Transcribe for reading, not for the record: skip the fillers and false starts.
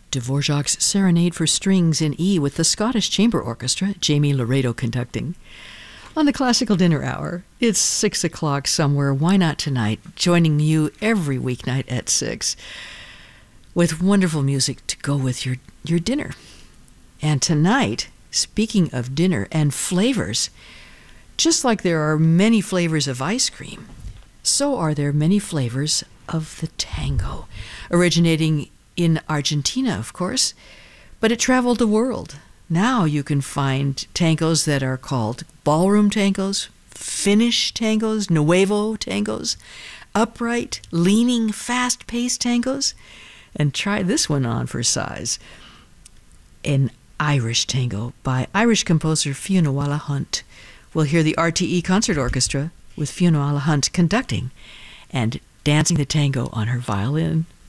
Dvorak's Serenade for Strings in E with the Scottish Chamber Orchestra, Jamie Laredo conducting. On the Classical Dinner Hour, it's 6 o'clock somewhere. Why not tonight? Joining you every weeknight at 6 with wonderful music to go with your dinner. And tonight, speaking of dinner and flavors, just like there are many flavors of ice cream, so are there many flavors of the tango, originating in Argentina, of course, but it traveled the world. Now you can find tangos that are called ballroom tangos, Finnish tangos, nuevo tangos, upright, leaning, fast-paced tangos, and try this one on for size. An Irish tango by Irish composer Fionnuala Hunt. We'll hear the RTE Concert Orchestra with Fionnuala Hunt conducting and dancing the tango on her violin.